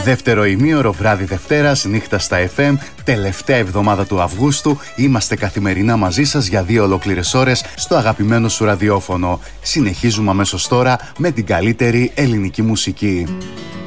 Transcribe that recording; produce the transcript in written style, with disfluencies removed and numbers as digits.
Δεύτερο ημίωρο, βράδυ Δευτέρας, νύχτα στα FM, τελευταία εβδομάδα του Αυγούστου. Είμαστε καθημερινά μαζί σας για 2 ολόκληρες ώρες στο αγαπημένο σου ραδιόφωνο. Συνεχίζουμε αμέσως τώρα με την καλύτερη ελληνική μουσική.